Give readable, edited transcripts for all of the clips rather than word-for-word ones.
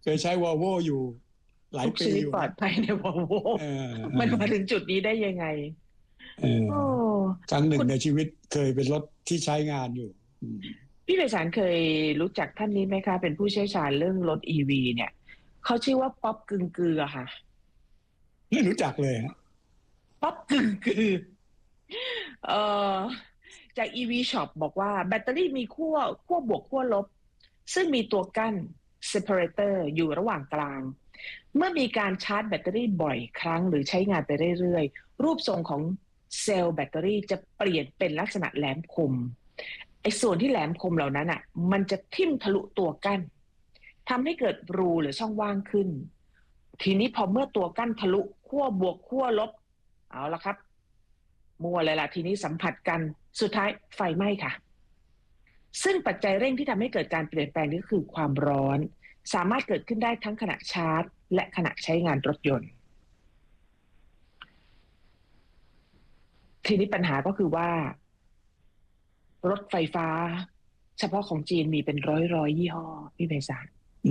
ยใช้วอลโวอยู่หลายทุกปีอยู่ชีวิตปลอดภัยในวอลโวมันมาถึงจุดนี้ได้ยังไงโอ้ครั้งหนึ่งคุณในชีวิตเคยเป็นรถที่ใช้งานอยู่พี่ไพศาลเคยรู้จักท่านนี้ไหมคะเป็นผู้เชี่ยวชาญเรื่องรถ EV เนี่ยเขาชื่อว่าป๊อปกึ่งกือค่ะไม่รู้จักเลยฮะป๊อปกึ่งกือเอ่อจาก EV Shop บอกว่าแบตเตอรี่มีขั้วบวกขั้วลบซึ่งมีตัวกั้น separator อยู่ระหว่างกลางเมื่อมีการชาร์จแบตเตอรี่บ่อยครั้งหรือใช้งานไปเรื่อยๆรูปทรงของเซลล์แบตเตอรี่จะเปลี่ยนเป็นลักษณะแหลมคมไอ้ส่วนที่แหลมคมเหล่านั้นอ่ะมันจะทิ่มทะลุตัวกั้นทำให้เกิดรูหรือช่องว่างขึ้นทีนี้พอเมื่อตัวกั้นทะลุขั้วบวกขั้วลบเอาละครับมัวเลยล่ะทีนี้สัมผัสกันสุดท้ายไฟไหม้ค่ะซึ่งปัจจัยเร่งที่ทำให้เกิดการเปลี่ยนแปลงนี้คือความร้อนสามารถเกิดขึ้นได้ทั้งขณะชาร์จและขณะใช้งานรถยนต์ทีนี้ปัญหาก็คือว่ารถไฟฟ้าเฉพาะของจีนมีเป็นร้อยยี่ห้อพี่ไพศาล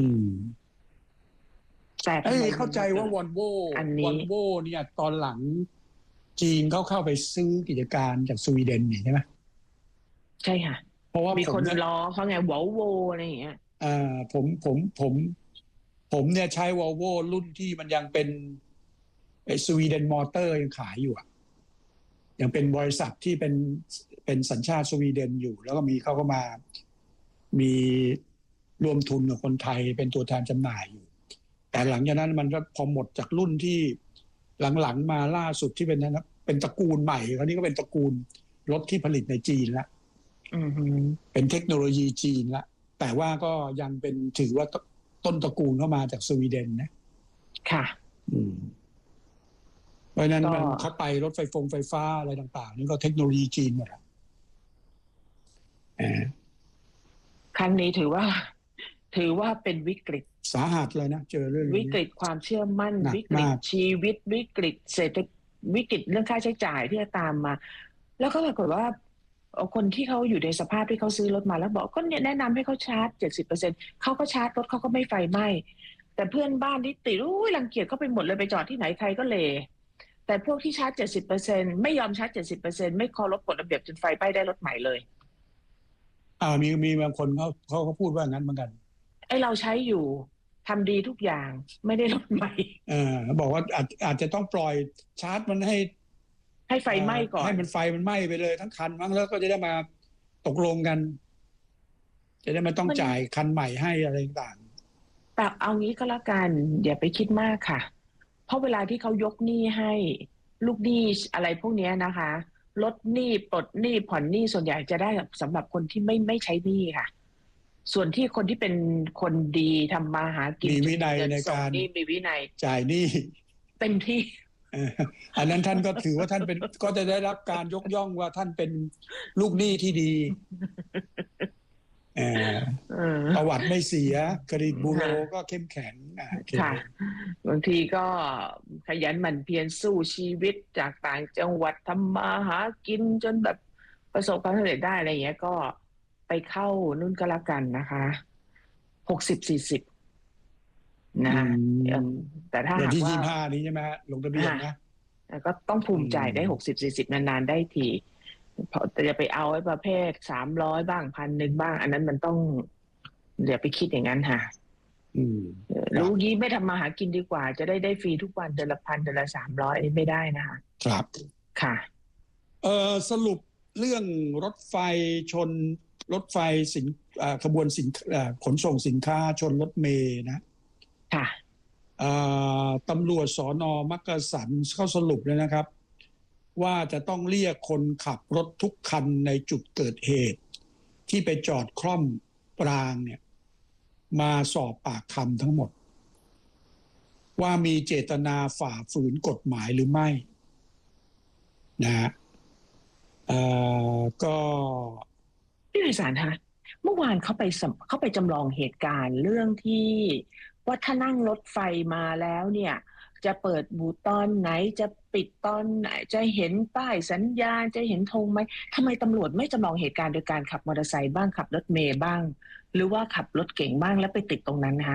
แต่เข้าใจว่าวอลโว่เนี่ยตอนหลังจีนเข้าไปซื้อกิจการจากสวีเดนนี่ใช่ไหมใช่ค่ะเพราะว่ามีคนล้อเขาไงวอลโวอะไรอย่างเงี้ยผมเนี่ยใช้วอลโว่รุ่นที่มันยังเป็นไอ้สวีเดนมอเตอร์ยังขายอยู่อ่ะยังเป็นบริษัทที่เป็นสัญชาติสวีเดนอยู่แล้วก็เขาก็มามีรวมทุนกับคนไทยเป็นตัวแทนจำหน่ายอยู่แต่หลังจากนั้นมันก็พอหมดจากรุ่นที่หลังๆมาล่าสุดที่เป็นตระกูลใหม่คราวนี้ก็เป็นตระกูลรถที่ผลิตในจีนละเป็นเทคโนโลยีจีนละแต่ว่าก็ยังเป็นถือว่าต้นตระกูลเข้ามาจากสวีเดนนะค่ะเพราะนั้นมันเข้าไปรถไฟฟ้าอะไรต่างๆนี่ก็เทคโนโลยีจีนหมดครั้งนี้ถือว่าเป็นวิกฤตสาหัสเลยนะเจอเรื่องวิกฤตความเชื่อมั่นวิกฤตชีวิตวิกฤตเศรษฐกิจวิกฤตเรื่องค่าใช้จ่ายที่จะตามมาแล้วก็ปรากฏว่าคนที่เขาอยู่ในสภาพที่เขาซื้อรถมาแล้วบอกก็เนี่ยแนะนำให้เขาชาร์จ 70% เขาก็ชาร์จรถเขาก็ไม่ไฟไหม้แต่เพื่อนบ้านที่ติดรังเกียจเขาไปหมดเลยไปจอดที่ไหนใครก็เลแต่พวกที่ชาร์จ 70% ไม่ยอมชาร์จ 70% ไม่เคารพกฎระเบียบจนไฟไหม้ได้รถใหม่เลยมีบางคนเขาพูดว่างั้นเหมือนกันไอเราใช้อยู่ทำดีทุกอย่างไม่ได้รถใหม่บอกว่าอาจจะต้องปล่อยชาร์จมันให้ไฟไหม้ก่อนให้มันไฟมันไหม้ไปเลยทั้งคันมั้งแล้วก็จะได้มาตกลงกันจะได้ไม่ต้องจ่ายคันใหม่ให้อะไรต่างแต่เอางี้ก็แล้วกันอย่าไปคิดมากค่ะเพราะเวลาที่เขายกหนี้ให้ลูกหนี้อะไรพวกนี้นะคะลดหนี้ปลดหนี้ผ่อนหนี้ส่วนใหญ่จะได้สำหรับคนที่ไม่ใช้หนี้ค่ะส่วนที่คนที่เป็นคนดีทำมาหากินมีวินัยในการมีวินัยจ่ายหนี้เต็มที่อันนั้นท่านก็ถือว่าท่านก็จะได้รับการยกย่องว่าท่านเป็นลูกหนี้ที่ดีประวัติไม่เสียเครดิตบูโรก็เข้มแข็งค่ะบางทีก็ขยันหมั่นเพียรสู้ชีวิตจากต่างจังหวัดทำมาหากินจนแบบประสบความสำเร็จได้อะไรอย่างเงี้ยก็ไปเข้านู่นก็แล้วกันนะคะ60-40นะแต่ถ้าหากว่า 25นี้ใช่ไหมลงทะเบียนนะก็ต้องภูมิใจได้60-40นานๆได้ทีแต่จะไปเอาไอ้ประเภท300บ้าง1,000บ้างอันนั้นมันต้องอย่าไปคิดอย่างนั้นค่ะรู้งี้ไม่ทำมาหากินดีกว่าจะได้ฟรีทุกวันเดือนละ1,000เดือนละ300นี่ไม่ได้นะคะครับค่ะสรุปเรื่องรถไฟชนรถไฟขบวนขนส่งสินค้าชนรถเมล์นะค่ะตำรวจสน.มักกะสันเขาสรุปเลยนะครับว่าจะต้องเรียกคนขับรถทุกคันในจุดเกิดเหตุที่ไปจอดคล่อมปรางเนี่ยมาสอบปากคำทั้งหมดว่ามีเจตนาฝ่าฝืนกฎหมายหรือไม่นะก็พี่ไพศาลคะเมื่อวานเขาไปจำลองเหตุการณ์เรื่องที่ว่าถ้านั่งรถไฟมาแล้วเนี่ยจะเปิดบูตอนไหนจะปิดตอนไหนจะเห็นป้ายสัญญาณจะเห็นธงไหมทำไมตำรวจไม่จำลองเหตุการณ์โดยการขับมอเตอร์ไซค์บ้างขับรถเมล์บ้างหรือว่าขับรถเก๋งบ้างแล้วไปติดตรงนั้นนะคะ